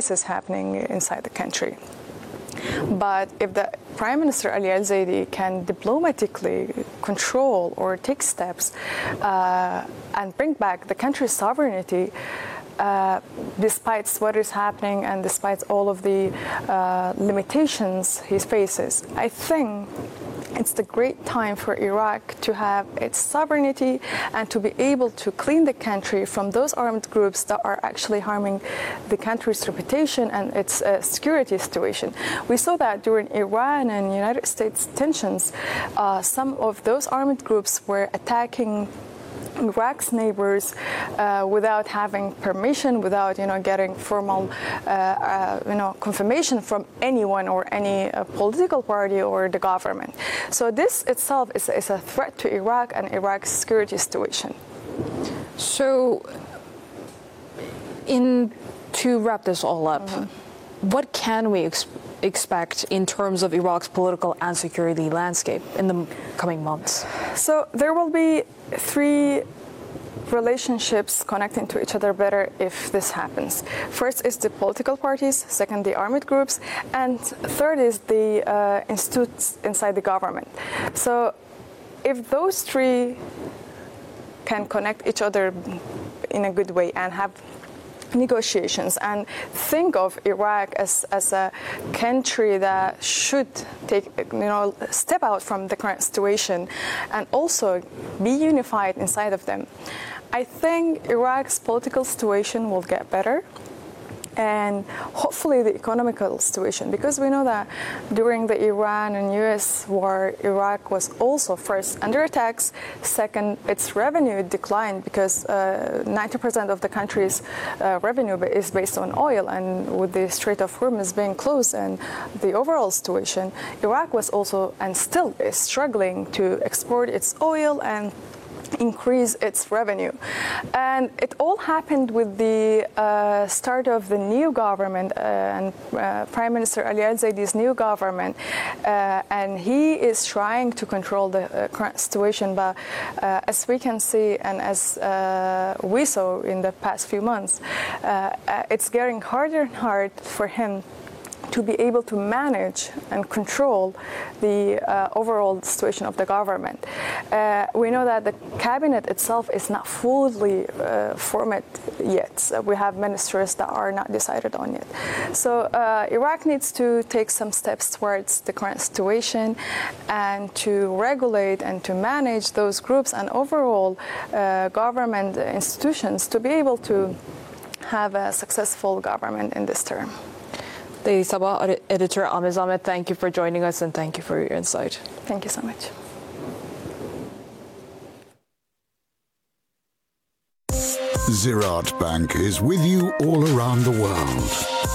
crisis happening inside the country. But if the Prime Minister Ali Al-Zaidi can diplomatically control or take steps and bring back the country's sovereignty, despite what is happening and despite all of the limitations he faces, I think it's the great time for Iraq to have its sovereignty and to be able to clean the country from those armed groups that are actually harming the country's reputation and its security situation. We saw that during Iran and United States tensions, some of those armed groups were attacking Iraq's neighbors without having permission, without getting formal confirmation from anyone or any political party or the government. So this itself is a threat to Iraq and Iraq's security situation. So, to wrap this all up, what can we expect in terms of Iraq's political and security landscape in the coming months? So there will be three relationships connecting to each other better if this happens. First is the political parties, second the armed groups, and third is the institutes inside the government. So if those three can connect each other in a good way and have negotiations and think of Iraq as a country that should take step out from the current situation and also be unified inside of them, I think Iraq's political situation will get better, and hopefully the economical situation, because we know that during the Iran and US war, Iraq was also first under attacks, second its revenue declined because 90% of the country's revenue is based on oil, and with the Strait of Hormuz being closed and the overall situation, Iraq was also and still is struggling to export its oil and increase its revenue. And it all happened with the start of the new government and Prime Minister Ali Al-Zaidi's new government. And he is trying to control the current situation. But as we can see and as we saw in the past few months, it's getting harder and harder for him to be able to manage and control the overall situation of the government. We know that the cabinet itself is not fully formed yet. So we have ministers that are not decided on yet. So Iraq needs to take some steps towards the current situation and to regulate and to manage those groups and overall government institutions to be able to have a successful government in this term. Lady Sabah, Editor Amiz Ahmed, thank you for joining us and thank you for your insight. Thank you so much. Ziraat Bank is with you all around the world.